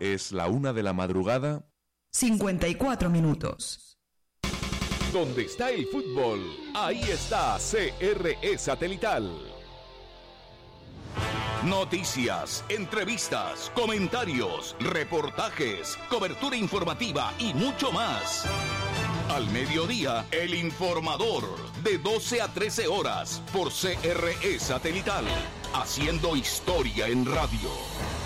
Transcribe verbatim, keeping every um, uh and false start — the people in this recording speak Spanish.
Es la una de la madrugada. cincuenta y cuatro minutos. Donde está el fútbol, ahí está C R E Satelital. Noticias, entrevistas, comentarios, reportajes, cobertura informativa y mucho más. Al mediodía, El Informador, de doce a trece horas, por C R E Satelital, haciendo historia en radio.